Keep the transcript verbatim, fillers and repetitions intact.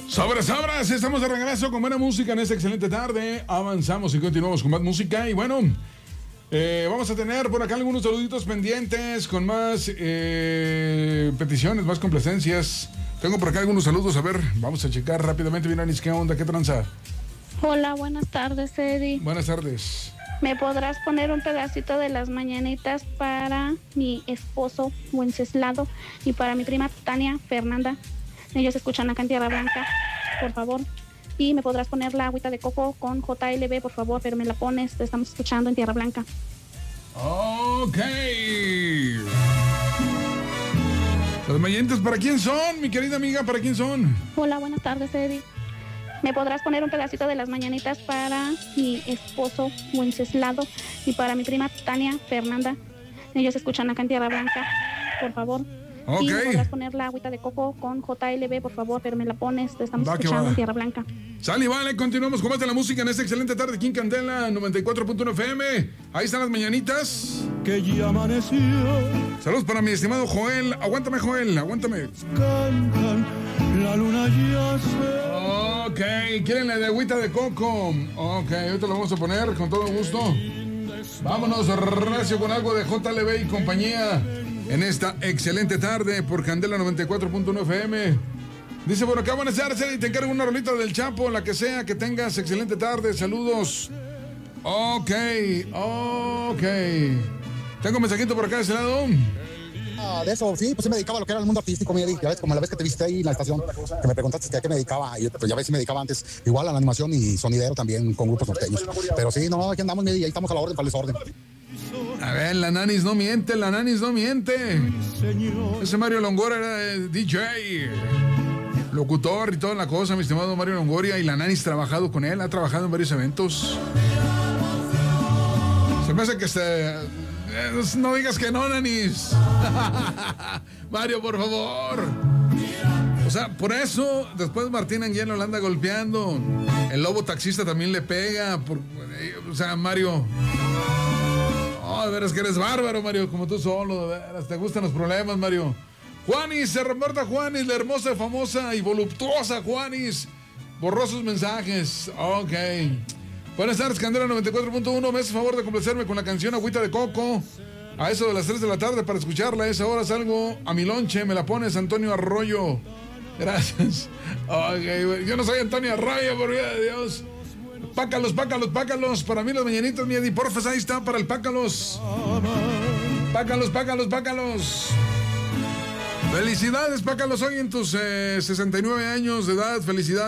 Sobres, sobres, estamos de regreso con buena música en esta excelente tarde. Avanzamos y continuamos con más música. Y bueno, eh, vamos a tener por acá algunos saluditos pendientes con más eh, peticiones, más complacencias. Tengo por acá algunos saludos, a ver, vamos a checar rápidamente. Viranis, ¿qué onda? ¿Qué tranza? Hola, buenas tardes, Eddie. Buenas tardes. ¿Me podrás poner un pedacito de las mañanitas para mi esposo Wenceslao y para mi prima Tania Fernanda? Ellos escuchan acá en Tierra Blanca, por favor. Y me podrás poner la agüita de coco con J L B, por favor, pero me la pones, te estamos escuchando en Tierra Blanca. Ok. Las mañanitas, ¿para quién son, mi querida amiga? ¿Para quién son? Hola, buenas tardes, Eddie. ¿Me podrás poner un pedacito de las mañanitas para mi esposo Wenceslao y para mi prima Tania Fernanda? Ellos escuchan acá en Tierra Blanca, por favor. Ok. Y me podrás poner la agüita de coco con J L B, por favor, pero me la pones, te estamos Va que escuchando va. en Tierra Blanca. Sale y vale, continuamos con más de la música en esta excelente tarde aquí en Candela noventa y cuatro punto uno F M. Ahí están las mañanitas. Que ya amaneció. Saludos para mi estimado Joel. Aguántame, Joel, aguántame. Cantan, la luna ya se... Ok, ¿quieren la de agüita de coco? Ok, ahorita lo vamos a poner con todo gusto. Vámonos recio con algo de J L B y compañía en esta excelente tarde por Candela noventa y cuatro punto uno F M. Dice por acá, buenas tardes, y te encargo una rolita del Chapo, la que sea, que tengas excelente tarde, saludos. Ok, ok. Tengo un mensajito por acá de ese lado. Ah, de eso, sí, pues sí me dedicaba a lo que era el mundo artístico, mi Eddie. Ya ves, como la vez que te viste ahí en la estación, que me preguntaste que a qué me dedicaba, y pues ya ves si me dedicaba antes, igual a la animación y sonidero también con grupos norteños. Pero sí, no, aquí andamos, mi Eddie, ahí estamos a la orden para el desorden. A ver, la Nanis no miente, la Nanis no miente. Ese Mario Longoria era eh, D J, locutor y toda la cosa, mi estimado Mario Longoria, y la Nanis ha trabajado con él, ha trabajado en varios eventos. Se me hace que se... No digas que no, Nanis. Mario, por favor. O sea, por eso después Martín Anguiano lo anda golpeando. El lobo taxista también le pega. Por, o sea, Mario... Oh, de veras que eres bárbaro, Mario, como tú solo, de veras, te gustan los problemas, Mario. Juanis, se reporta Juanis, la hermosa, famosa y voluptuosa Juanis. Borró sus mensajes. Ok. Buenas tardes, Candela noventa y cuatro punto uno. Me hace favor de complacerme con la canción Agüita de Coco. A eso de las tres de la tarde para escucharla. A esa hora salgo a mi lonche. Me la pones, Antonio Arroyo. Gracias. Ok, yo no soy Antonio Arroyo, por vida de Dios. Pácalos, pácalos, pácalos. Para mí las mañanitas, mi Eddie, porfa, ahí está para el pácalos. Pácalos, pácalos, pácalos. Felicidades, pácalos, hoy en tus eh, sesenta y nueve años de edad. Felicidades.